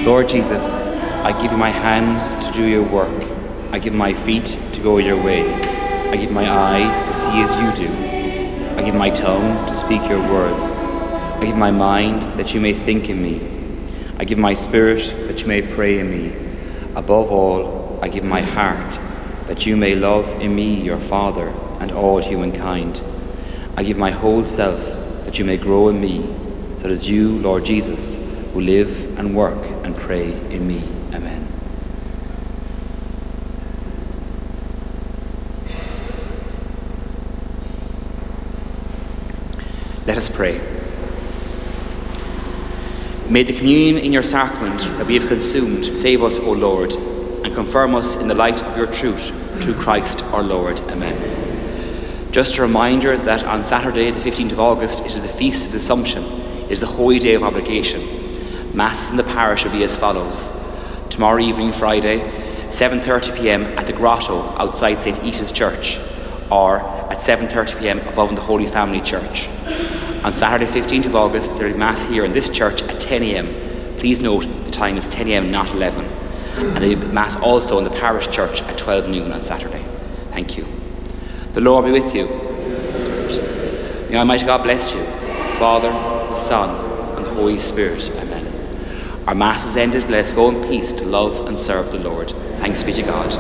Lord Jesus, I give you my hands to do your work. I give my feet to go your way. I give my eyes to see as you do. I give my tongue to speak your words. I give my mind that you may think in me. I give my spirit that you may pray in me. Above all, I give my heart that you may love in me your Father and all humankind. I give my whole self that you may grow in me, so that you, Lord Jesus, who live and work and pray in me. Amen. Let us pray. May the communion in your sacrament that we have consumed save us, O Lord, and confirm us in the light of your truth, through Christ our Lord. Amen. Just a reminder that on Saturday, the 15th of August, it is the Feast of the Assumption. It is a holy day of obligation. Masses in the parish will be as follows. Tomorrow evening, Friday, 7:30 p.m. at the Grotto outside St. Ita's Church, or at 7:30 p.m. above in the Holy Family Church. On Saturday, 15th of August, there will be Mass here in this church at 10 a.m. Please note the time is 10 a.m., not 11. And there will be Mass also in the parish church at 12 noon on Saturday. Thank you. The Lord be with you. May Almighty God bless you, the Father, the Son, and the Holy Spirit. Amen. Our Mass is ended. Let us go in peace to love and serve the Lord. Thanks be to God.